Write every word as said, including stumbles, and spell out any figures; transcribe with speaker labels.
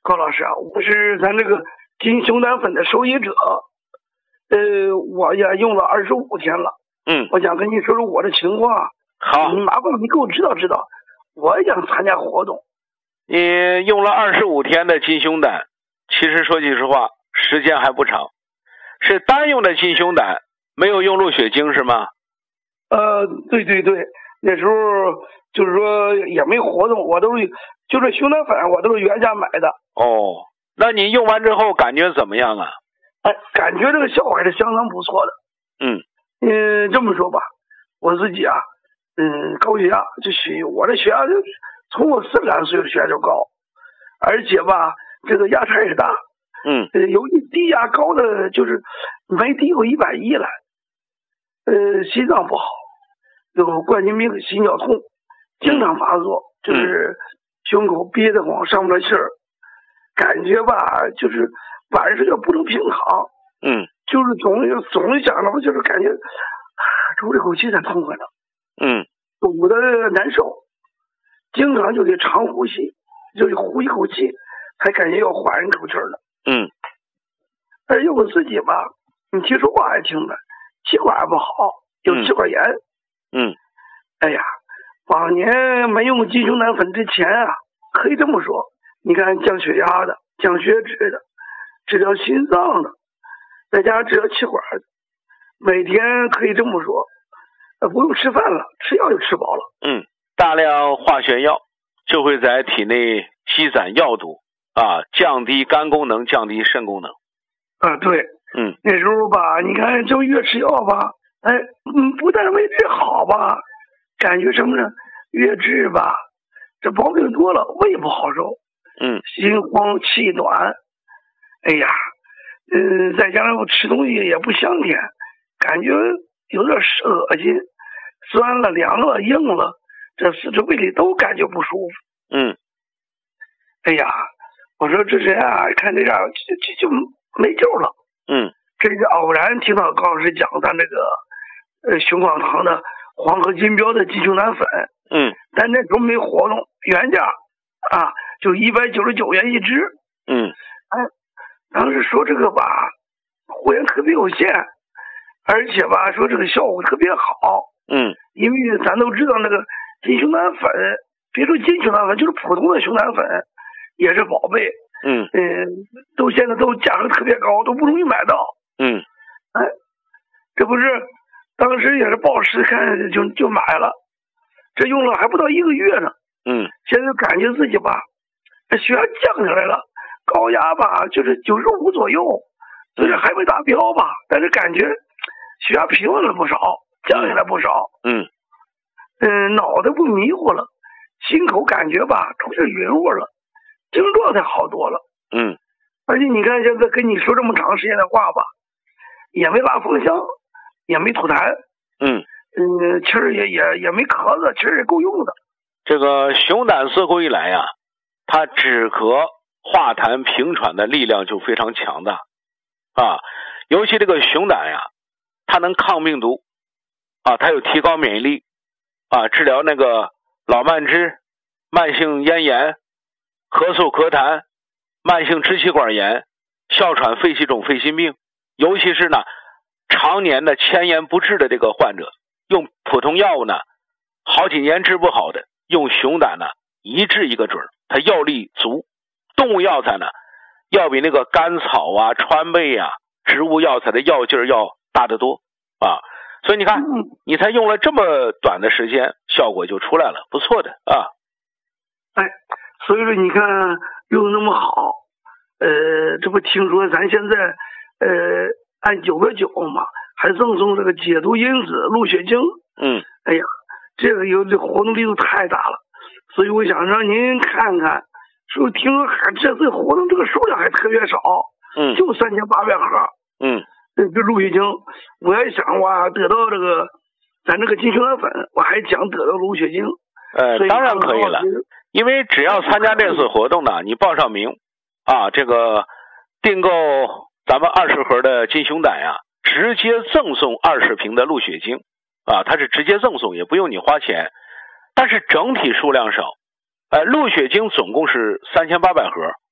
Speaker 1: 高老师啊，我是咱这个金熊胆粉的受益者，呃，我也用了二十五天了。
Speaker 2: 嗯，
Speaker 1: 我想跟你说说我的情况。
Speaker 2: 好，
Speaker 1: 你麻烦你给我指导指导，我也想参加活动。
Speaker 2: 你用了二十五天的金熊胆，其实说句实话，时间还不长，是单用的金熊胆，没有用鹿血精是吗？
Speaker 1: 呃，对对对，那时候就是说也没活动，我都是就是熊胆粉，我都是原价买的。
Speaker 2: 哦，那你用完之后感觉怎么样啊？
Speaker 1: 哎，感觉这个效果还是相当不错的。
Speaker 2: 嗯
Speaker 1: 嗯，这么说吧，我自己啊，嗯，高血压就血，我的血压就从我四十来岁的血压就高，而且吧，这个压差也大。
Speaker 2: 嗯，
Speaker 1: 呃，有一低压高的就是没低过一百一来。呃，心脏不好，有冠心病、心绞痛，经常发作，就是胸口憋得慌，上不了气儿，感觉吧，就是晚上睡觉不能平躺。
Speaker 2: 嗯，
Speaker 1: 就是总总想着，就是感觉出这口气才痛快呢。
Speaker 2: 嗯，
Speaker 1: 堵得难受，经常就得长呼吸，就是呼一口气才感觉要缓一口气儿呢。
Speaker 2: 嗯，
Speaker 1: 而且我自己吧，你听说话还听的，气管不好，有气管炎。
Speaker 2: 嗯，
Speaker 1: 哎呀，往年没用金熊胆粉之前啊，可以这么说，你看降血压的、降血脂的、治疗心脏的，再加上治疗气管的，每天可以这么说，呃，不用吃饭了，吃药就吃饱了。
Speaker 2: 嗯，大量化学药就会在体内积攒药毒啊，降低肝功能，降低肾功能。
Speaker 1: 啊，对，
Speaker 2: 嗯，
Speaker 1: 那时候吧，你看就越吃药吧，哎，嗯，不但没治好吧，感觉什么呢？越治吧，这毛病多了，胃不好受，
Speaker 2: 嗯，
Speaker 1: 心慌气短，哎呀，嗯，再加上我吃东西也不香甜，感觉有点恶心，酸了、凉了、硬了，这四肢胃里都感觉不舒服。
Speaker 2: 嗯，
Speaker 1: 哎呀，我说这人啊，看这样就就就没救了。
Speaker 2: 嗯，
Speaker 1: 这是偶然听到高老师讲咱这个呃熊广堂的黄河金标的金熊胆粉。
Speaker 2: 嗯，
Speaker 1: 但那时候没活动，原价啊就一百九十九元一支。
Speaker 2: 嗯，
Speaker 1: 哎，当时说这个吧，货源特别有限，而且吧说这个效果特别好。
Speaker 2: 嗯，
Speaker 1: 因为咱都知道那个金熊胆粉，别说金熊胆粉，就是普通的熊胆粉也是宝贝。
Speaker 2: 嗯
Speaker 1: 嗯，都现在都价格特别高，都不容易买到。
Speaker 2: 嗯，
Speaker 1: 哎，这不是当时也是抱持看就就买了，这用了还不到一个月呢。
Speaker 2: 嗯，
Speaker 1: 现在感觉自己吧，血压降下来了，高压吧就是九十五左右，虽然还没达标吧，但是感觉血压平稳了不少，降下来不少。
Speaker 2: 嗯
Speaker 1: 嗯，脑袋不迷糊了，心口感觉吧出现匀乎了，精神状态好多了。
Speaker 2: 嗯，
Speaker 1: 而且你看现在跟你说这么长时间的话吧，也没拉风箱，也没吐痰。
Speaker 2: 嗯
Speaker 1: 嗯，气儿也也也没咳嗽，气儿也够用的。
Speaker 2: 这个熊胆自古以来呀、啊，它止咳化痰平喘的力量就非常强大啊，尤其这个熊胆呀，它能抗病毒啊，它有提高免疫力啊，治疗那个老慢支、慢性咽炎、咳嗽咳痰、慢性支气管炎、哮喘、肺气肿、肺心病，尤其是呢常年的千言不治的这个患者，用普通药物呢好几年治不好的，用熊胆呢一治一个准，它药力足。动物药材呢要比那个甘草啊、川贝啊、植物药材的药劲儿要大得多啊。所以你看，你才用了这么短的时间，效果就出来了，不错的啊。
Speaker 1: 哎，所以说你看用的那么好，呃，这不听说咱现在呃按九个九嘛，还赠送这个解毒因子鹿血精。
Speaker 2: 嗯，
Speaker 1: 哎呀，这个有这活动力度太大了，所以我想让您看看，是不是听说还这次活动这个数量还特别少？
Speaker 2: 嗯，
Speaker 1: 就三千八百盒。
Speaker 2: 嗯。
Speaker 1: 这鹿血精，我也想哇，得到这个咱这个金熊胆粉，我还想得到鹿血精。
Speaker 2: 呃，当然可以了，因为只要参加这次活动呢，你报上名啊，这个订购咱们二十盒的金熊胆呀，直接赠送二十瓶的鹿血精啊，它是直接赠送，也不用你花钱，但是整体数量少。呃，鹿血精总共是三千八百盒，